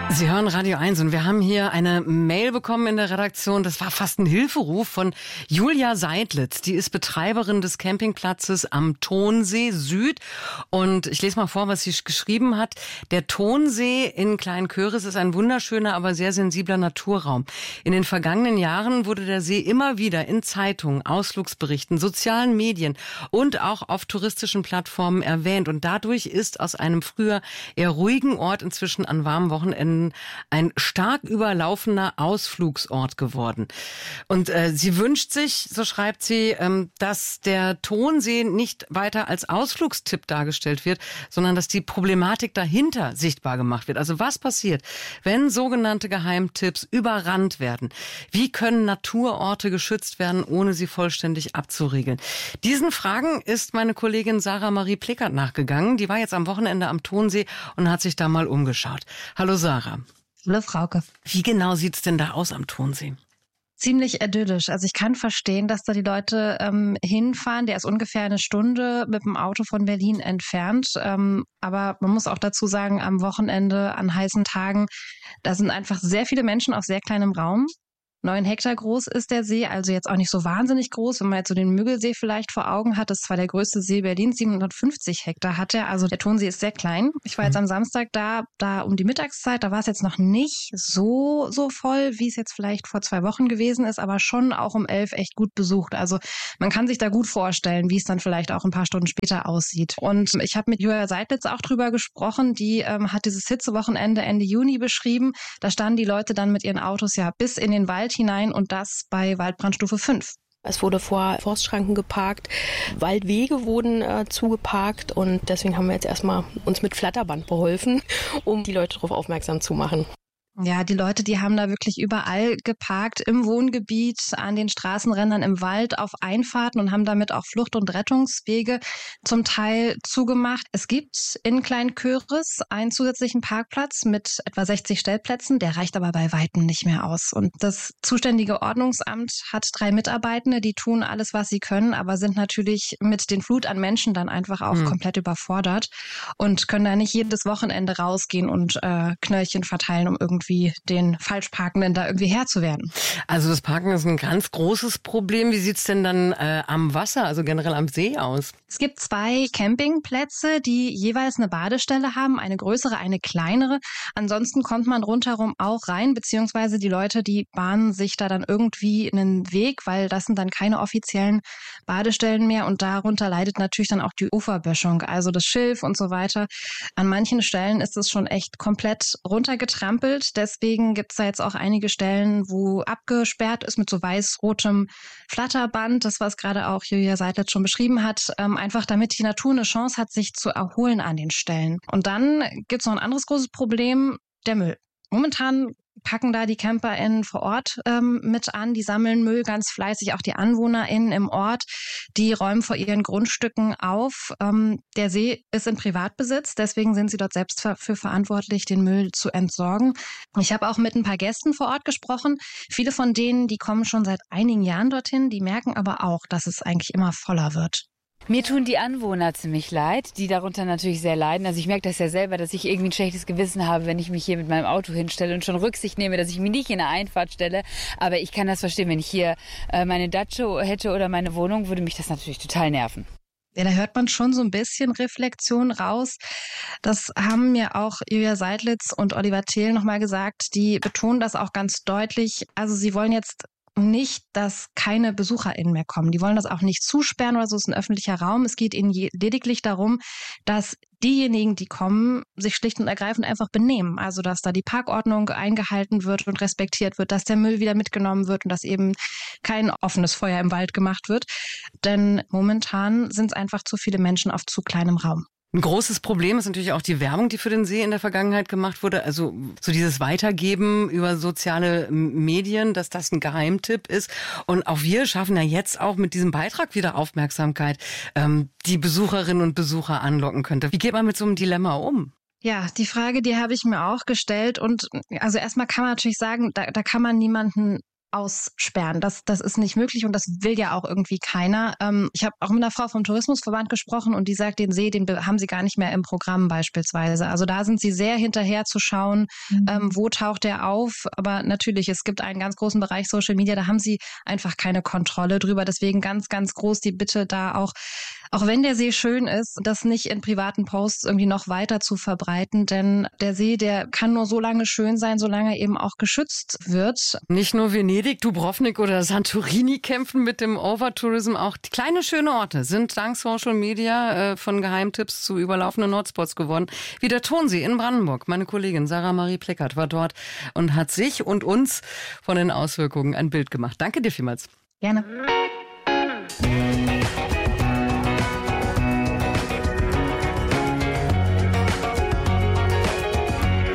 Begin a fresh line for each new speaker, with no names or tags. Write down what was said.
Sie hören Radio 1 und wir haben hier eine Mail bekommen in der Redaktion. Das war fast ein Hilferuf von Julia Seidlitz. Die ist Betreiberin des Campingplatzes am Tonsee Süd. Und ich lese mal vor, was sie geschrieben hat. Der Tonsee in Kleinköris ist ein wunderschöner, aber sehr sensibler Naturraum. In den vergangenen Jahren wurde der See immer wieder in Zeitungen, Ausflugsberichten, sozialen Medien und auch auf touristischen Plattformen erwähnt. Und dadurch ist aus einem früher eher ruhigen Ort inzwischen an warmen Wochenenden ein stark überlaufener Ausflugsort geworden. Und sie wünscht sich, so schreibt sie, dass der Tonsee nicht weiter als Ausflugstipp dargestellt wird, sondern dass die Problematik dahinter sichtbar gemacht wird. Also was passiert, wenn sogenannte Geheimtipps überrannt werden? Wie können Naturorte geschützt werden, ohne sie vollständig abzuriegeln? Diesen Fragen ist meine Kollegin Sarah Marie Plickert nachgegangen. Die war jetzt am Wochenende am Tonsee und hat sich da mal umgeschaut. Hallo Sarah.
Hallo Frauke.
Wie genau sieht's denn da aus am Tonsee?
Ziemlich idyllisch. Also ich kann verstehen, dass da die Leute hinfahren. Der ist ungefähr eine Stunde mit dem Auto von Berlin entfernt. Aber man muss auch dazu sagen, am Wochenende, an heißen Tagen, da sind einfach sehr viele Menschen auf sehr kleinem Raum. 9 Hektar groß ist der See, also jetzt auch nicht so wahnsinnig groß. Wenn man jetzt so den Müggelsee vielleicht vor Augen hat, das ist zwar der größte See Berlins, 750 Hektar hat er. Also der Tonsee ist sehr klein. Ich war jetzt am Samstag da um die Mittagszeit, da war es jetzt noch nicht so voll, wie es jetzt vielleicht vor 2 Wochen gewesen ist, aber schon auch um 11 echt gut besucht. Also man kann sich da gut vorstellen, wie es dann vielleicht auch ein paar Stunden später aussieht. Und ich habe mit Julia Seidlitz auch drüber gesprochen, die hat dieses Hitzewochenende Ende Juni beschrieben. Da standen die Leute dann mit ihren Autos ja bis in den Wald hinein und das bei Waldbrandstufe 5.
Es wurde vor Forstschranken geparkt, Waldwege wurden zugeparkt und deswegen haben wir jetzt erstmal uns mit Flatterband beholfen, um die Leute darauf aufmerksam zu machen.
Ja, die Leute, die haben da wirklich überall geparkt, im Wohngebiet, an den Straßenrändern, im Wald, auf Einfahrten und haben damit auch Flucht- und Rettungswege zum Teil zugemacht. Es gibt in Kleinköris einen zusätzlichen Parkplatz mit etwa 60 Stellplätzen, der reicht aber bei Weitem nicht mehr aus. Und das zuständige Ordnungsamt hat 3 Mitarbeitende, die tun alles, was sie können, aber sind natürlich mit den Flut an Menschen dann einfach auch komplett überfordert und können da nicht jedes Wochenende rausgehen und Knöllchen verteilen, um irgendwie den Falschparkenden da irgendwie Herr zu werden.
Also das Parken ist ein ganz großes Problem. Wie sieht's denn dann am Wasser, also generell am See aus?
Es gibt 2 Campingplätze, die jeweils eine Badestelle haben, eine größere, eine kleinere. Ansonsten kommt man rundherum auch rein, beziehungsweise die Leute, die bahnen sich da dann irgendwie einen Weg, weil das sind dann keine offiziellen Badestellen mehr und darunter leidet natürlich dann auch die Uferböschung, also das Schilf und so weiter. An manchen Stellen ist es schon echt komplett runtergetrampelt. Deswegen gibt es da jetzt auch einige Stellen, wo abgesperrt ist mit so weiß-rotem Flatterband. Das, was gerade auch Julia Seidlitz schon beschrieben hat, einfach damit die Natur eine Chance hat, sich zu erholen an den Stellen. Und dann gibt es noch ein anderes großes Problem, der Müll. Momentan packen da die CamperInnen vor Ort mit an, die sammeln Müll ganz fleißig, auch die AnwohnerInnen im Ort, die räumen vor ihren Grundstücken auf. Der See ist in Privatbesitz, deswegen sind sie dort selbst für verantwortlich, den Müll zu entsorgen. Ich habe auch mit ein paar Gästen vor Ort gesprochen. Viele von denen, die kommen schon seit einigen Jahren dorthin, die merken aber auch, dass es eigentlich immer voller wird.
Mir tun die Anwohner ziemlich leid, die darunter natürlich sehr leiden. Also ich merke das ja selber, dass ich irgendwie ein schlechtes Gewissen habe, wenn ich mich hier mit meinem Auto hinstelle und schon Rücksicht nehme, dass ich mich nicht in eine Einfahrt stelle. Aber ich kann das verstehen, wenn ich hier meine Datsche hätte oder meine Wohnung, würde mich das natürlich total nerven.
Ja, da hört man schon so ein bisschen Reflexion raus. Das haben mir auch Julia Seidlitz und Oliver Thiel nochmal gesagt. Die betonen das auch ganz deutlich. Also sie wollen jetzt nicht, dass keine BesucherInnen mehr kommen. Die wollen das auch nicht zusperren oder so. Es ist ein öffentlicher Raum. Es geht ihnen lediglich darum, dass diejenigen, die kommen, sich schlicht und ergreifend einfach benehmen. Also, dass da die Parkordnung eingehalten wird und respektiert wird, dass der Müll wieder mitgenommen wird und dass eben kein offenes Feuer im Wald gemacht wird. Denn momentan sind es einfach zu viele Menschen auf zu kleinem Raum.
Ein großes Problem ist natürlich auch die Werbung, die für den See in der Vergangenheit gemacht wurde. Also so dieses Weitergeben über soziale Medien, dass das ein Geheimtipp ist. Und auch wir schaffen ja jetzt auch mit diesem Beitrag wieder Aufmerksamkeit, die Besucherinnen und Besucher anlocken könnte. Wie geht man mit so einem Dilemma um?
Ja, die Frage, die habe ich mir auch gestellt. Und also erstmal kann man natürlich sagen, da kann man niemanden aussperren. Das ist nicht möglich und das will ja auch irgendwie keiner. Ich habe auch mit einer Frau vom Tourismusverband gesprochen und die sagt, den See, den haben sie gar nicht mehr im Programm beispielsweise. Also da sind sie sehr hinterher zu schauen, wo taucht der auf. Aber natürlich, es gibt einen ganz großen Bereich Social Media, da haben sie einfach keine Kontrolle drüber. Deswegen ganz, ganz groß die Bitte da auch wenn der See schön ist, das nicht in privaten Posts irgendwie noch weiter zu verbreiten. Denn der See, der kann nur so lange schön sein, solange er eben auch geschützt wird.
Nicht nur Venedig, Dubrovnik oder Santorini kämpfen mit dem Overtourism. Auch die kleinen schönen Orte sind dank Social Media von Geheimtipps zu überlaufenden Hotspots geworden. Wie der Tonsee in Brandenburg. Meine Kollegin Sarah Marie Pleckert war dort und hat sich und uns von den Auswirkungen ein Bild gemacht. Danke dir vielmals.
Gerne.